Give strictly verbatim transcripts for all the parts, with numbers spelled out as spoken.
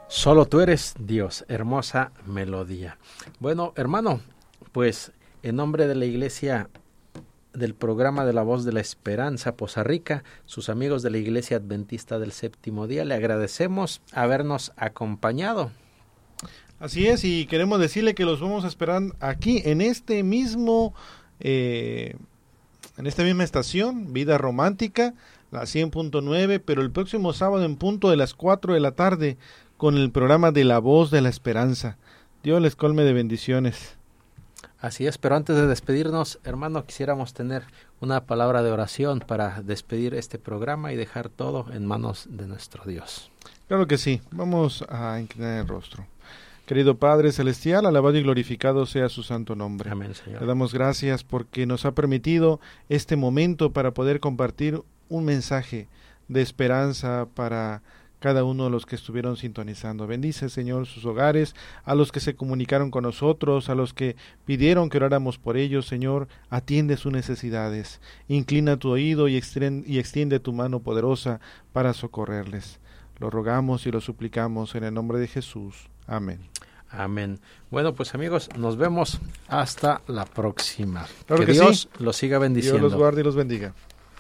Solo tú eres Dios, hermosa melodía. Bueno, hermano, pues en nombre de la Iglesia del programa de la Voz de la Esperanza, Poza Rica, sus amigos de la Iglesia Adventista del Séptimo Día, le agradecemos habernos acompañado. Así es, y queremos decirle que los vamos a esperar aquí en este mismo, eh, en esta misma estación, Vida Romántica, la cien punto nueve, pero el próximo sábado en punto de las cuatro de la tarde con el programa de La Voz de la Esperanza. Dios les colme de bendiciones. Así es, pero antes de despedirnos, hermano, quisiéramos tener una palabra de oración para despedir este programa y dejar todo en manos de nuestro Dios. Claro que sí, vamos a inclinar el rostro. Querido Padre Celestial, alabado y glorificado sea su santo nombre. Amén, Señor. Le damos gracias porque nos ha permitido este momento para poder compartir un mensaje de esperanza para cada uno de los que estuvieron sintonizando. Bendice, Señor, sus hogares, a los que se comunicaron con nosotros, a los que pidieron que oráramos por ellos, Señor, atiende sus necesidades. Inclina tu oído y extiende, y extiende tu mano poderosa para socorrerles. Lo rogamos y lo suplicamos en el nombre de Jesús. Amén. Amén. Bueno, pues amigos, nos vemos hasta la próxima. Claro que, que Dios sí. los siga bendiciendo. Dios los guarde y los bendiga.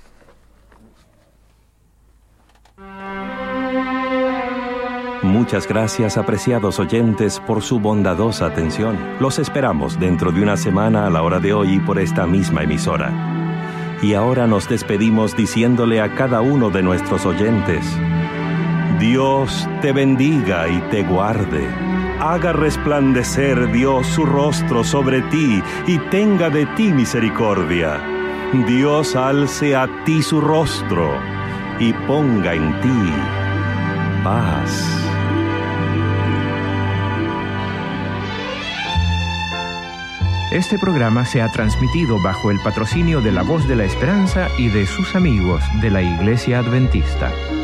Muchas gracias, apreciados oyentes, por su bondadosa atención. Los esperamos dentro de una semana a la hora de hoy por esta misma emisora. Y ahora nos despedimos diciéndole a cada uno de nuestros oyentes: Dios te bendiga y te guarde. Haga resplandecer Dios su rostro sobre ti y tenga de ti misericordia. Dios alce a ti su rostro y ponga en ti paz. Este programa se ha transmitido bajo el patrocinio de La Voz de la Esperanza y de sus amigos de la Iglesia Adventista.